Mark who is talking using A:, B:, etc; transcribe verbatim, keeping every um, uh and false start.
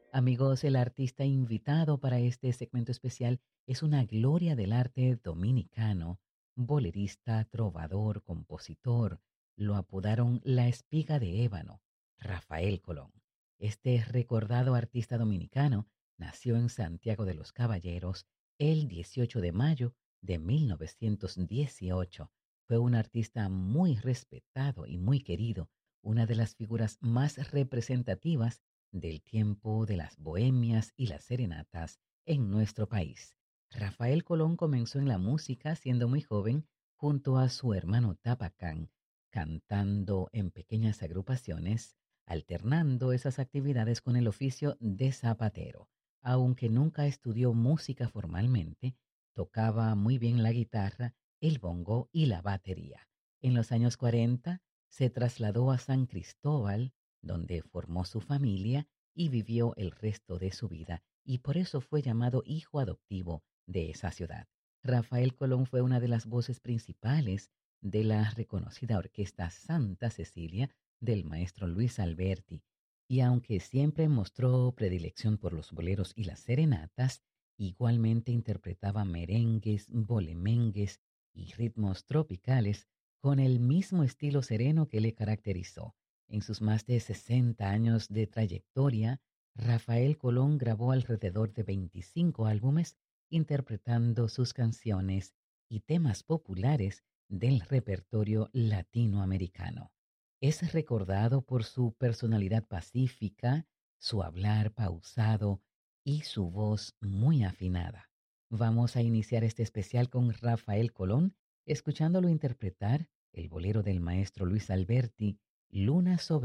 A: Amigos, el artista invitado para este segmento especial es una gloria del arte dominicano, bolerista, trovador, compositor. Lo apodaron la espiga de ébano, Rafael Colón. Este recordado artista dominicano nació en Santiago de los Caballeros el dieciocho de mayo de mil novecientos dieciocho. Fue un artista muy respetado y muy querido, una de las figuras más representativas del tiempo de las bohemias y las serenatas en nuestro país. Rafael Colón comenzó en la música siendo muy joven junto a su hermano Tapacán, cantando en pequeñas agrupaciones, alternando esas actividades con el oficio de zapatero. Aunque nunca estudió música formalmente, tocaba muy bien la guitarra, el bongo y la batería. En los años cuarenta se trasladó a San Cristóbal, donde formó su familia y vivió el resto de su vida, y por eso fue llamado hijo adoptivo de esa ciudad. Rafael Colón fue una de las voces principales de la reconocida orquesta Santa Cecilia del maestro Luis Alberti, y aunque siempre mostró predilección por los boleros y las serenatas, igualmente interpretaba merengues, bolemengues y ritmos tropicales con el mismo estilo sereno que le caracterizó. En sus más de sesenta años de trayectoria, Rafael Colón grabó alrededor de veinticinco álbumes interpretando sus canciones y temas populares del repertorio latinoamericano. Es recordado por su personalidad pacífica, su hablar pausado y su voz muy afinada. Vamos a iniciar este especial con Rafael Colón, escuchándolo interpretar el bolero del maestro Luis Alberti, Luna sobre